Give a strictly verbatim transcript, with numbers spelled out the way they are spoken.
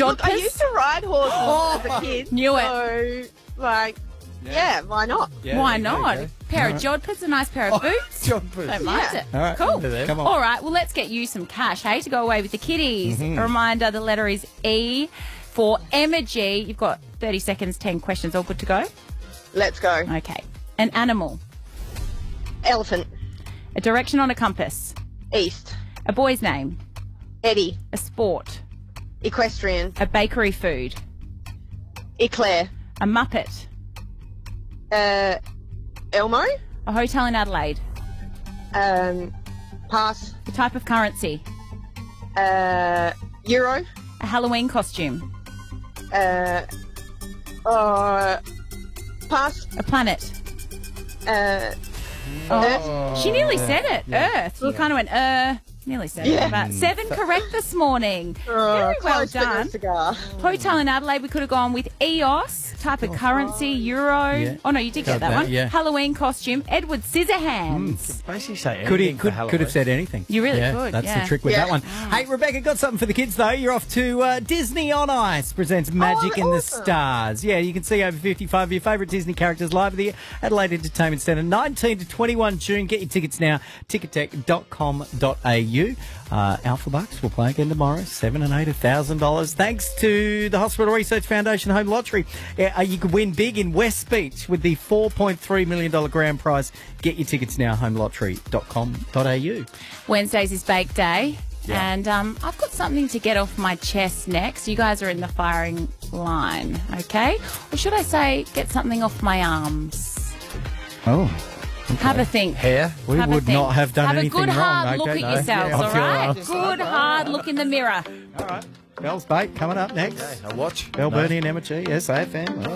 Look, I used to ride horses Oh, as a kid. knew it. So, like, yeah, yeah why not? Yeah, Why there you not? go. Pair All of right. jodhpurs, a nice pair of boots. Jodhpurs. Don't mind Yeah. it. All right, Cool. into there. Come on. All right, well, let's get you some cash, hey, to go away with the kiddies. Mm-hmm. A reminder, the letter is E for Emoji. You've got thirty seconds, ten questions, all good to go? Let's go. Okay. An animal. Elephant. A direction on a compass. East. A boy's name. Eddie. A sport. Equestrian. A bakery food. Eclair. A muppet. Uh, Elmo. A hotel in Adelaide. Um, pass. A type of currency. Uh, Euro. A Halloween costume. Uh, uh, pass. A planet. Uh, Oh, she nearly said it. Earth. You kind of went, uh, nearly said Yeah. it. But seven correct this morning. uh, Very well close, but no done. cigar. Hotel in Adelaide, we could have gone with E O S, type of currency, Euro. Yeah. Oh, no, you did Got get that, that, one. yeah. Halloween costume, Edward Scissorhands. Basically say Could he anything for could, could Halloween. have said anything? You really yeah, could, That's yeah. the trick with Yeah. that one. Hey, Rebecca, got something for the kids though. You're off to uh, Disney on Ice presents Magic in the awesome. Stars. Yeah, you can see over fifty-five of your favourite Disney characters live at the Adelaide Entertainment Centre, nineteen to twenty-one June. Get your tickets now, ticketek dot com dot a u. Uh, Alpha Bucks will play again tomorrow, seven and eight, a thousand dollars. Thanks to the Hospital Research Foundation Home Lottery. Uh, you could win big in West Beach with the four point three million dollars grand prize. Get your tickets now, home lottery dot com dot a u. Wednesdays is bake day. Yeah. And um, I've got something to get off my chest next. You guys are in the firing line, okay? Or should I say, get something off my arms? Oh. Have a think. Hair. We Have a would think. not have done have anything a good wrong. hard look okay? at No. yourselves, Yeah, all I feel right? well. Good hard look in the mirror. All right. Bell's Bake coming up next. A watch. Bell No. Bernie and Emma G, S A F M.